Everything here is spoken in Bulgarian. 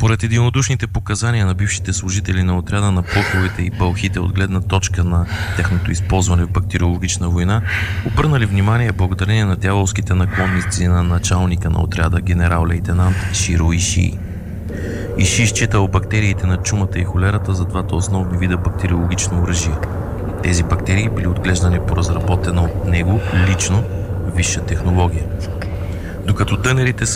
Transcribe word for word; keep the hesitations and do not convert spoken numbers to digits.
Според единодушните показания на бившите служители на отряда на плоховете и бълхите от гледна точка на тяхното използване в бактериологична война, обърнали внимание благодарение на дяволските наклонници на началника на отряда генерал-лейтенант Широ Ишии. Иши считал бактериите на чумата и холерата за двата основни вида бактериологично оръжие. Тези бактерии били отглеждани по разработена от него лично висша технология. Докато дънерите са